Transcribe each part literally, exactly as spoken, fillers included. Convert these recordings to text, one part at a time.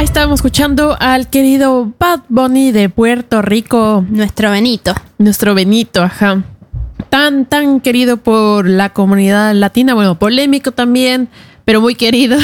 Ahí estábamos escuchando al querido Bad Bunny de Puerto Rico. Nuestro Benito. Nuestro Benito, ajá. Tan, tan querido por la comunidad latina. Bueno, polémico también, pero muy querido.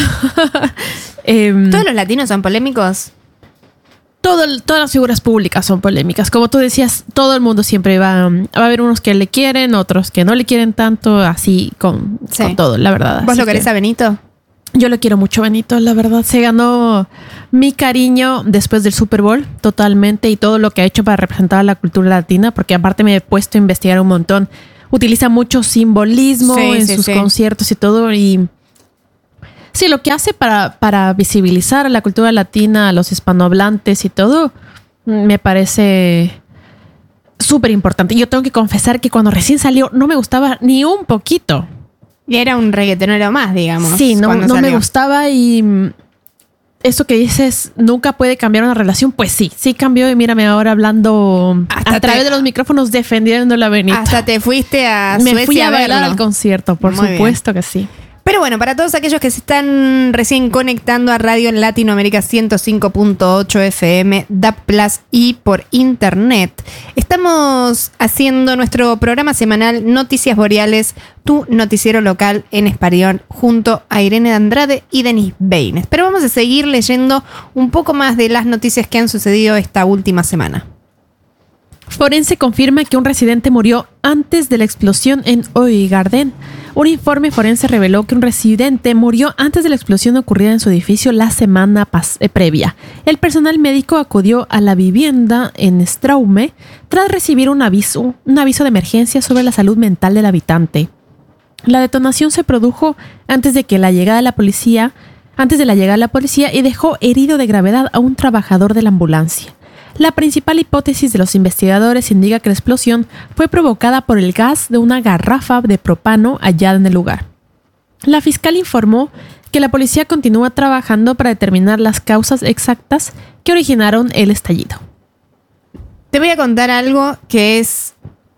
eh, ¿Todos los latinos son polémicos? Todo, todas las figuras públicas son polémicas. Como tú decías, todo el mundo siempre va, va a haber unos que le quieren, otros que no le quieren tanto, así con, Sí. con todo, la verdad. ¿Vos Así lo querés que a Benito? yo lo quiero mucho, Benito, la verdad. Se ganó mi cariño después del Super Bowl, totalmente, y todo lo que ha hecho para representar a la cultura latina, porque aparte me he puesto a investigar un montón. Utiliza mucho simbolismo Sí, en sí, sus sí. conciertos y todo, y sí, lo que hace para, para visibilizar a la cultura latina, a los hispanohablantes y todo, me parece súper importante. Yo tengo que confesar que cuando recién salió no me gustaba ni un poquito. Y era un reggaetonero más, digamos. Sí, no, cuando no me salió. gustaba y mm, eso que dices, nunca puede cambiar una relación, pues sí, sí cambió y mírame ahora hablando Hasta a través te- de los micrófonos defendiendo la Benito. Hasta te fuiste a Me Suecia fui a bailar verlo. al concierto, por Muy supuesto que sí. Pero bueno, para todos aquellos que se están recién conectando a Radio en Latinoamérica ciento cinco punto ocho F M, D A B Plus y por internet, estamos haciendo nuestro programa semanal Noticias Boreales, tu noticiero local en español, junto a Irene de Andrade y Denis Beines. Pero vamos a seguir leyendo un poco más de las noticias que han sucedido esta última semana. Forense confirma que un residente murió antes de la explosión en Oygarden. Un informe forense reveló que un residente murió antes de la explosión ocurrida en su edificio la semana pas- eh, previa. El personal médico acudió a la vivienda en Straume tras recibir un aviso, un aviso de emergencia sobre la salud mental del habitante. La detonación se produjo antes de que la llegada de la policía, antes de la llegada de la policía y dejó herido de gravedad a un trabajador de la ambulancia. La principal hipótesis de los investigadores indica que la explosión fue provocada por el gas de una garrafa de propano hallada en el lugar. La fiscal informó que la policía continúa trabajando para determinar las causas exactas que originaron el estallido. Te voy a contar algo que es...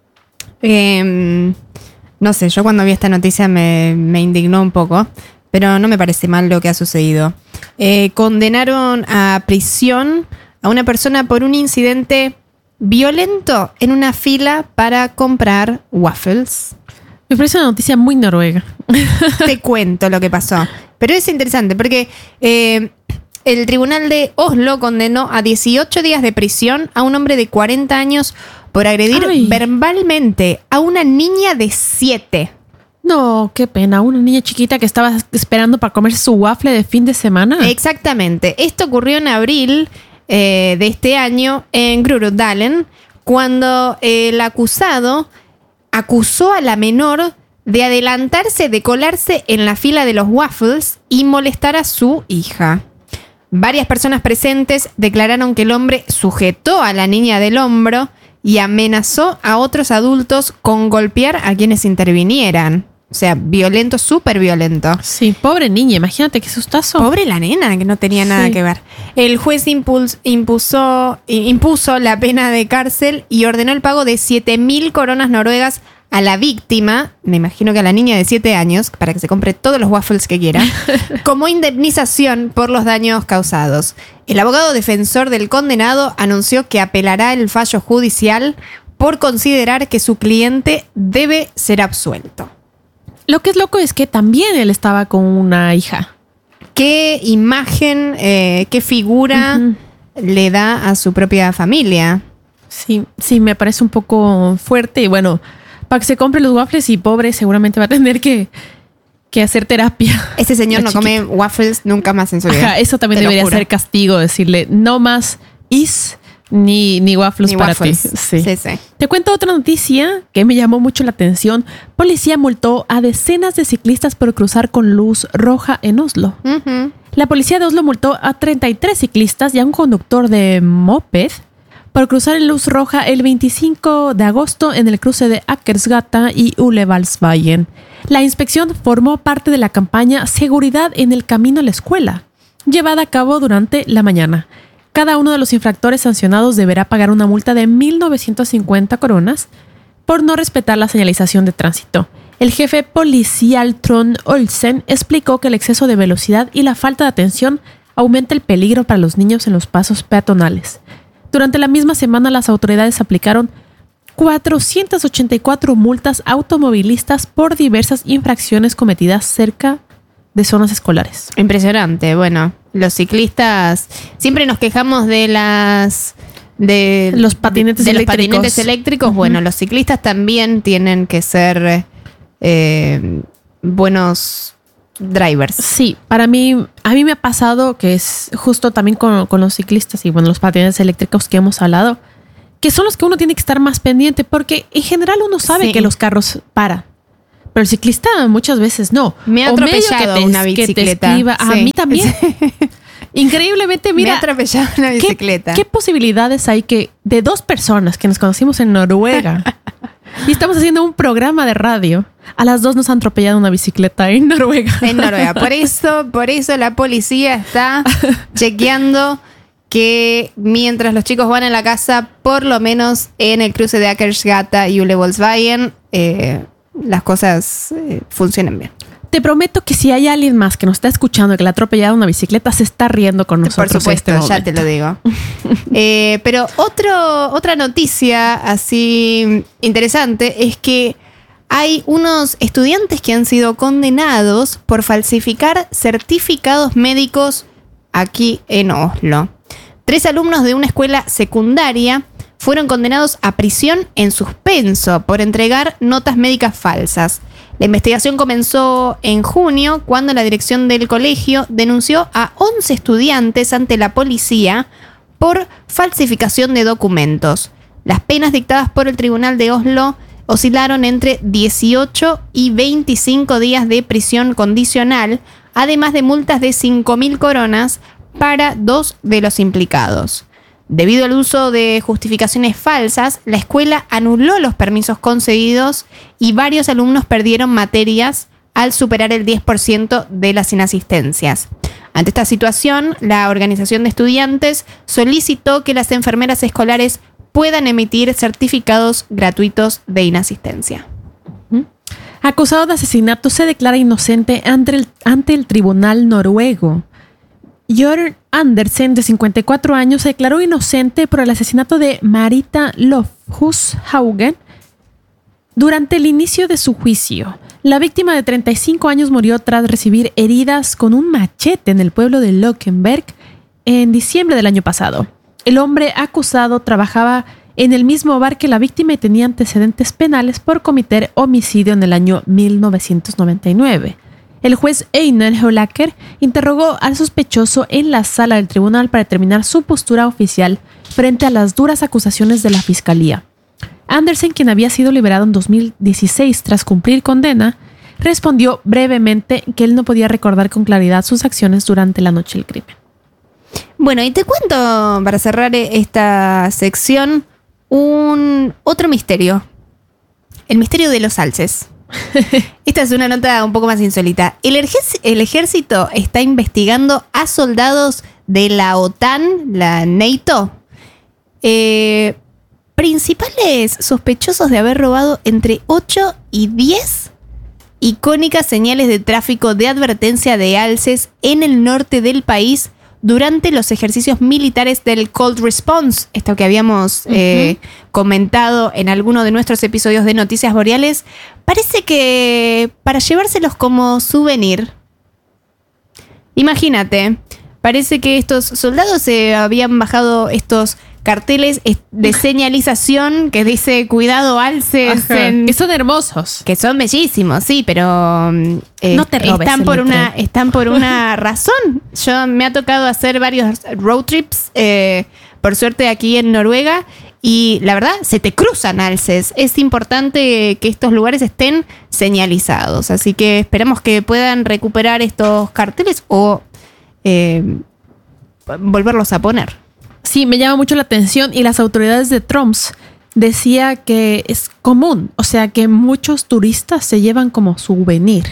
eh, no sé, yo cuando vi esta noticia me, me indignó un poco, pero no me parece mal lo que ha sucedido. Eh, condenaron a prisión a una persona por un incidente violento en una fila para comprar waffles. Me parece una noticia muy noruega. Te cuento lo que pasó. Pero es interesante porque eh, el tribunal de Oslo condenó a dieciocho días de prisión a un hombre de cuarenta años por agredir Ay. verbalmente a una niña de siete. No, qué pena. Una niña chiquita que estaba esperando para comer su waffle de fin de semana. Exactamente. Esto ocurrió en abril eh, de este año en Groruddalen, cuando eh, el acusado acusó a la menor de adelantarse, de colarse en la fila de los waffles y molestar a su hija. Varias personas presentes declararon que el hombre sujetó a la niña del hombro y amenazó a otros adultos con golpear a quienes intervinieran. O sea, violento, súper violento. Sí, pobre niña. Imagínate qué sustazo. Pobre la nena, que no tenía nada Sí. que ver. El juez impuls- impulsó, impuso la pena de cárcel y ordenó el pago de siete mil coronas noruegas a la víctima, me imagino que a la niña de siete años, para que se compre todos los waffles que quiera, como indemnización por los daños causados. El abogado defensor del condenado anunció que apelará el fallo judicial por considerar que su cliente debe ser absuelto. Lo que es loco es que también él estaba con una hija. ¿Qué imagen, eh, qué figura Ujú. le da a su propia familia? Sí, sí, me parece un poco fuerte. Y bueno, para que se compre los waffles y pobre seguramente va a tener que, que hacer terapia. Este señor La no come waffles nunca más en su vida. Ajá, eso también Te lo debería juro. ser castigo, decirle no más is ni, ni waffles Ni para waffles. ti. Sí. Sí, sí. Te cuento otra noticia que me llamó mucho la atención. Policía multó a decenas de ciclistas por cruzar con luz roja en Oslo. Ujú. La policía de Oslo multó a treinta y tres ciclistas y a un conductor de moped por cruzar en luz roja el veinticinco de agosto en el cruce de Akersgata y Ulevalsveien. La inspección formó parte de la campaña Seguridad en el camino a la escuela, llevada a cabo durante la mañana. Cada uno de los infractores sancionados deberá pagar una multa de mil novecientas cincuenta coronas por no respetar la señalización de tránsito. El jefe policial Trond Olsen explicó que el exceso de velocidad y la falta de atención aumenta el peligro para los niños en los pasos peatonales. Durante la misma semana, las autoridades aplicaron cuatrocientas ochenta y cuatro multas automovilistas por diversas infracciones cometidas cerca de zonas escolares. Impresionante. Bueno, los ciclistas siempre nos quejamos de las de los patinetes de, de eléctricos. los patinetes eléctricos. Uh-huh. Bueno, los ciclistas también tienen que ser eh, buenos drivers. Sí, para mí, a mí me ha pasado que es justo también con, con los ciclistas y bueno, los patinetes eléctricos que hemos hablado, que son los que uno tiene que estar más pendiente, porque en general uno sabe sí. que los carros paran. Pero el ciclista muchas veces no. Me ha atropellado que te, una bicicleta. Que te esquiva. Sí. A mí también. Sí. Increíblemente, mira. Me ha atropellado una bicicleta. ¿qué, ¿Qué posibilidades hay que de dos personas que nos conocimos en Noruega y estamos haciendo un programa de radio, a las dos nos han atropellado una bicicleta en Noruega? En Noruega. Por eso, por eso la policía está chequeando que mientras los chicos van a la casa, por lo menos en el cruce de Akersgata y Ulevolsveien, eh, las cosas eh, funcionan bien. Te prometo que si hay alguien más que nos está escuchando que le ha atropellado una bicicleta, se está riendo con nosotros. Por supuesto, este ya te lo digo. eh, pero otro, otra noticia así interesante es que hay unos estudiantes que han sido condenados por falsificar certificados médicos aquí en Oslo. Tres alumnos de una escuela secundaria fueron condenados a prisión en suspenso por entregar notas médicas falsas. La investigación comenzó en junio cuando la dirección del colegio denunció a once estudiantes ante la policía por falsificación de documentos. Las penas dictadas por el Tribunal de Oslo oscilaron entre dieciocho y veinticinco días de prisión condicional, además de multas de cinco mil coronas para dos de los implicados. Debido al uso de justificaciones falsas, la escuela anuló los permisos concedidos y varios alumnos perdieron materias al superar el diez por ciento de las inasistencias. Ante esta situación, la organización de estudiantes solicitó que las enfermeras escolares puedan emitir certificados gratuitos de inasistencia. Acusado de asesinato, se declara inocente ante el, ante el tribunal noruego. Jørn Andersen, de cincuenta y cuatro años, se declaró inocente por el asesinato de Marita Lofhushaugen durante el inicio de su juicio. La víctima de treinta y cinco años murió tras recibir heridas con un machete en el pueblo de Lokenberg en diciembre del año pasado. El hombre acusado trabajaba en el mismo bar que la víctima y tenía antecedentes penales por cometer homicidio en el año mil novecientos noventa y nueve. El juez Einar Holaker interrogó al sospechoso en la sala del tribunal para determinar su postura oficial frente a las duras acusaciones de la fiscalía. Andersen, quien había sido liberado en dos mil dieciséis tras cumplir condena, respondió brevemente que él no podía recordar con claridad sus acciones durante la noche del crimen. Bueno, y te cuento, para cerrar esta sección, un otro misterio. El misterio de los alces. Esta es una nota un poco más insólita. El, ejerc- el ejército está investigando a soldados de la OTAN, la NATO, eh, principales sospechosos de haber robado entre ocho y diez icónicas señales de tráfico de advertencia de alces en el norte del país durante los ejercicios militares del Cold Response, esto que habíamos uh-huh. eh, comentado en alguno de nuestros episodios de Noticias Boreales. Parece que para llevárselos como souvenir, imagínate, parece que estos soldados se eh, habían bajado estos carteles de señalización que dice cuidado alces, en, que son hermosos, que son bellísimos, sí, pero eh, no te robes están por una están por una razón. Yo me ha tocado hacer varios road trips, eh, por suerte aquí en Noruega, y la verdad se te cruzan alces. Es importante que estos lugares estén señalizados, así que esperamos que puedan recuperar estos carteles o eh, volverlos a poner. Sí, me llama mucho la atención y las autoridades de Troms decía que es común, o sea que muchos turistas se llevan como souvenir.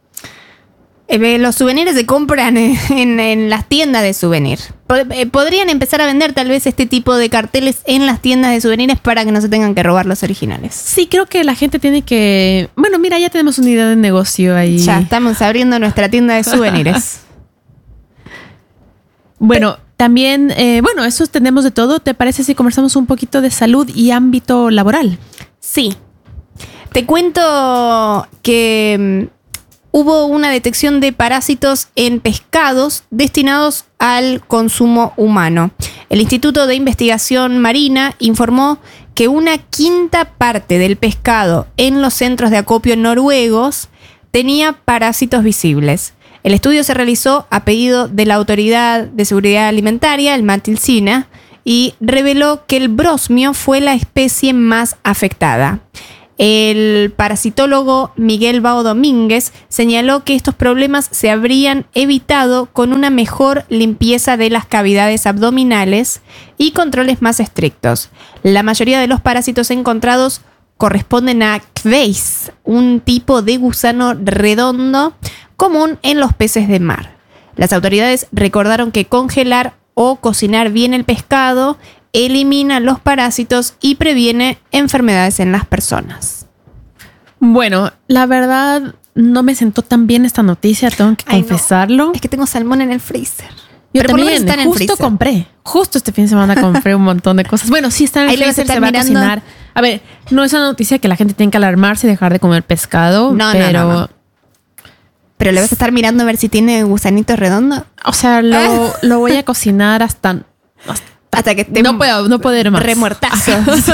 Eh, los souvenirs se compran en, en, en las tiendas de souvenir. Pod- eh, podrían empezar a vender tal vez este tipo de carteles en las tiendas de souvenirs para que no se tengan que robar los originales. Sí, creo que la gente tiene que... Bueno, mira, ya tenemos una idea de negocio ahí. Ya estamos abriendo nuestra tienda de souvenirs. Bueno, también, eh, bueno, eso tenemos de todo. ¿Te parece si conversamos un poquito de salud y ámbito laboral? Sí. Te cuento que mm, hubo una detección de parásitos en pescados destinados al consumo humano. El Instituto de Investigación Marina informó que una quinta parte del pescado en los centros de acopio noruegos tenía parásitos visibles. El estudio se realizó a pedido de la Autoridad de Seguridad Alimentaria, el Mattilsina, y reveló que el brosmio fue la especie más afectada. El parasitólogo Miguel Bao Domínguez señaló que estos problemas se habrían evitado con una mejor limpieza de las cavidades abdominales y controles más estrictos. La mayoría de los parásitos encontrados corresponden a Kveis, un tipo de gusano redondo común en los peces de mar. Las autoridades recordaron que congelar o cocinar bien el pescado elimina los parásitos y previene enfermedades en las personas. Bueno, la verdad no me sentó tan bien esta noticia, tengo que Ay, confesarlo. no. Es que tengo salmón en el freezer. Yo Pero por lo también, menos están en justo freezer. compré. Justo este fin de semana compré un montón de cosas. Bueno, sí está en el Ahí le vas a freezer, estar se va a mirando. cocinar. A ver, no es una noticia que la gente tiene que alarmarse y dejar de comer pescado, No, no, pero... no, no. Pero le vas a estar mirando a ver si tiene gusanitos redondos. O sea, lo, lo voy a cocinar hasta... hasta Hasta que esté no puedo, no poder más. remuertazos.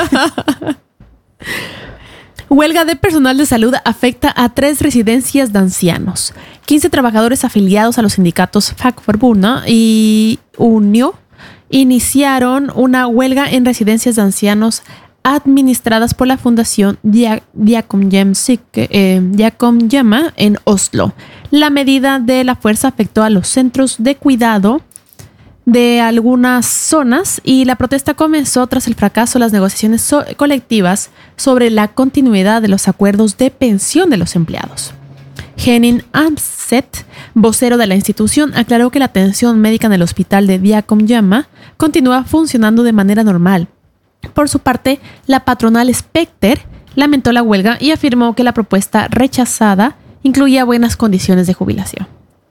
Huelga de personal de salud afecta a tres residencias de ancianos. quince trabajadores afiliados a los sindicatos Fackförbundet y Unio iniciaron una huelga en residencias de ancianos administradas por la Fundación Dia- Diakonhjemsik, eh, Diakonhjemma en Oslo. La medida de la fuerza afectó a los centros de cuidado de algunas zonas y la protesta comenzó tras el fracaso de las negociaciones so- colectivas sobre la continuidad de los acuerdos de pensión de los empleados. Henning Amset, vocero de la institución, aclaró que la atención médica en el hospital de Diakonhjemma continúa funcionando de manera normal. Por su parte, la patronal Specter lamentó la huelga y afirmó que la propuesta rechazada incluía buenas condiciones de jubilación.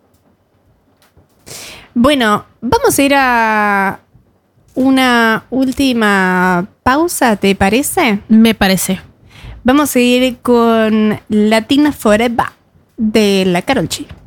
Bueno, vamos a ir a una última pausa, ¿te parece? Me parece. Vamos a ir con Latina Forever de la Karol G.